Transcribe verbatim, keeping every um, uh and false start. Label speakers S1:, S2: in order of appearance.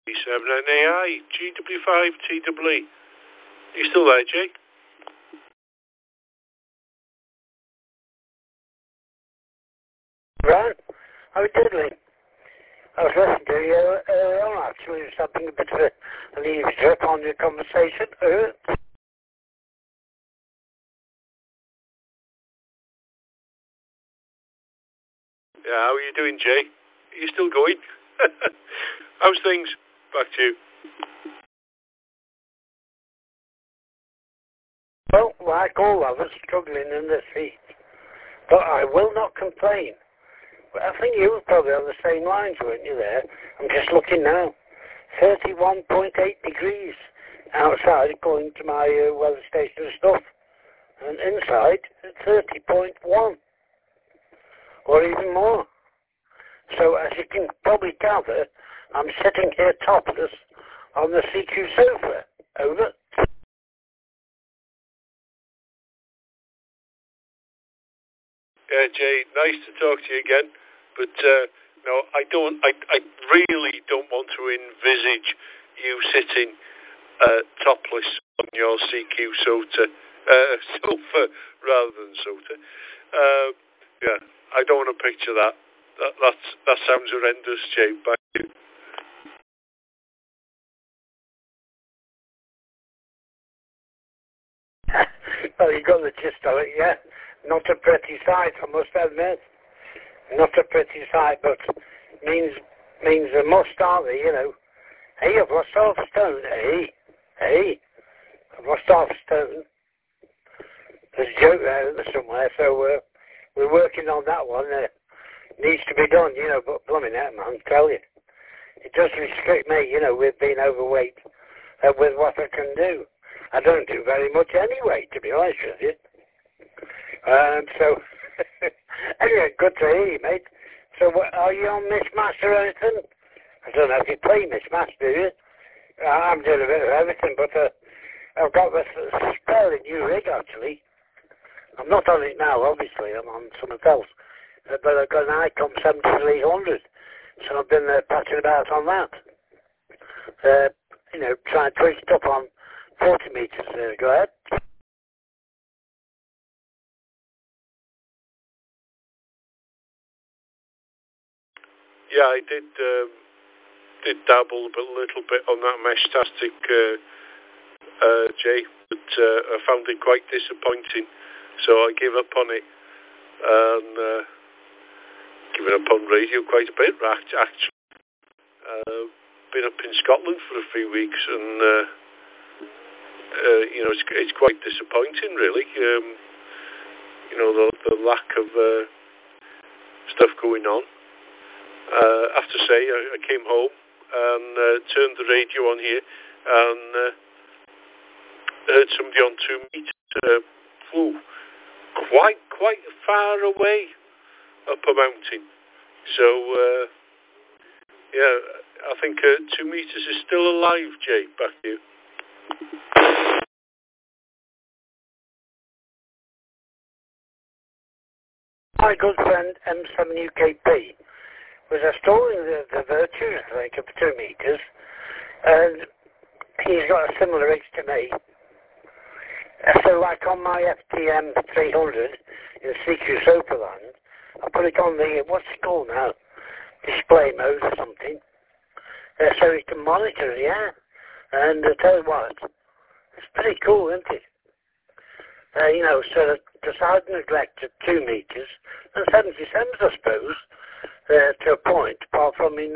S1: seven N A I, G W five T W E. Are you still there, Jay?
S2: Right. How are you doing? I was listening to you earlier on, actually, just having a bit of a, an eavesdrop on your conversation. Uh,
S1: Yeah, how are you doing, Jay? Are you still going? How's things? Back to you.
S2: well, like all of us, struggling in this heat. But I will not complain. But I think you were probably on the same lines, weren't you, there? I'm just looking now. thirty-one point eight degrees outside, according to my uh, weather station stuff. And inside, thirty point one. Or even more. So, as you can probably gather, I'm sitting here topless on the C Q sofa. Over.
S1: Yeah, Jay, nice to talk to you again. But, uh, no, I don't, I, I really don't want to envisage you sitting uh, topless on your C Q sofa, uh, sofa rather than sofa. Uh, yeah, I don't want to picture that. That that's, that sounds horrendous, Jay. Back to you.
S2: Well, you got the gist of it, yeah. Not a pretty sight, I must admit. Not a pretty sight, but means means a must, aren't they, you know. Hey, I've lost half a stone. Hey, hey, I've lost half a stone. There's a joke there somewhere, so uh, we're working on that one. Uh, needs to be done, you know, but blooming out, man, tell you. It does restrict me, you know, with being overweight, uh, with what I can do. I don't do very much anyway, to be honest with you. Um, so, anyway, good to hear you, mate. So, what, are you on Mishmash or anything? I don't know if you play Mishmash, do you? Uh, I'm doing a bit of everything, but uh, I've got this fairly new rig, actually. I'm not on it now, obviously. I'm on something else. Uh, but I've got an Icom seventy-three hundred, so I've been uh, patching about on that. Uh, you know, trying to twist it up on forty metres. Uh, go ahead.
S1: Yeah, I did um, did dabble a little bit on that Meshtastic, uh, uh, Jay, but uh, I found it quite disappointing, so I gave up on it, and uh, given up on radio quite a bit, actually. Uh, been up in Scotland for a few weeks, and uh, uh, you know, it's, it's quite disappointing, really. Um, you know, the, the lack of uh, stuff going on. Uh, I have to say, I, I came home and uh, turned the radio on here and uh, heard somebody on two meters, uh, ooh, quite, quite far away up a mountain. So, uh, yeah, I think uh, two meters is still alive, Jay. Back to you.
S2: My good friend M seven U K P was extolling the, the virtues, I think, of two metres, and he's got a similar age to me. So, like on my F T M three hundred in C Q Sopaland, I put it on the, what's it called now? Display mode or something. Uh, so you can monitor it, yeah. And I tell you what, it's pretty cool, isn't it? Uh, you know, so the side neglect of two metres and seventy-sevens, I suppose, uh, to